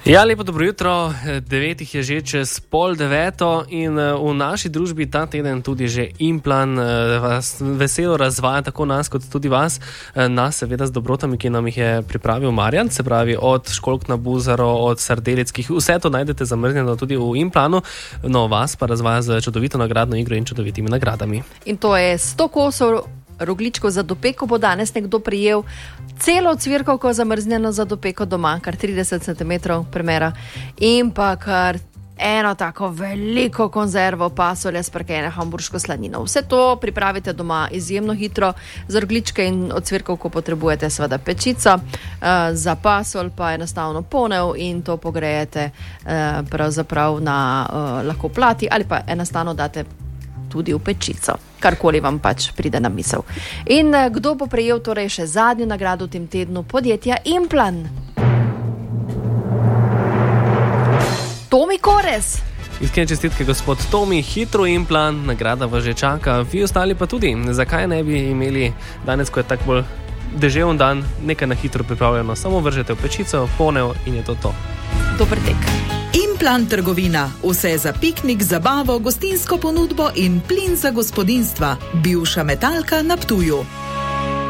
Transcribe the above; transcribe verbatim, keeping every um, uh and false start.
Ja, lepo dobro jutro, devetih je že čez pol deveto in v naši družbi ta teden tudi že Implan vas veselo razvaja tako nas kot tudi vas, nas seveda z dobrotami, ki nam jih je pripravil Marjan, se pravi od školjk na buzaro, od sardelickih, vse to najdete zamrznjeno tudi v Implanu, no vas pa razvaja z čudovito nagradno igro in čudovitimi nagradami. In to je sto kosov rogličkov za dopeko, bo danes nekdo prijel celo cvirkovko zamrznjeno za dopeko doma, kar trideset centimetrov premera, in pa kar eno tako veliko konzervo pasolja s parkejne hamburško slanino. Vse to pripravite doma izjemno hitro, za rogličke in od cvirkovko potrebujete seveda pečico, za pasol pa enostavno ponev in to pogrejete pravzaprav na lahko plati ali pa enostavno date tudi v pečico, karkoli vam pač pride na misel. In kdo bo prejel torej še zadnjo nagrado v tem tednu? Podjetja Implan. Tomi Kores. Iskrene čestitke, gospod Tomi, hitro Implan, nagrada vas že čaka, vi ostali pa tudi. Zakaj ne bi imeli danes, ko je tak bolj deževen dan, nekaj na hitro pripravljeno, samo vržete v pečico, ponev in je to to. Dober tek. Implan trgovina. Vse za piknik, zabavo, gostinsko ponudbo in plin za gospodinstva. Bivša Metalka na Ptuju.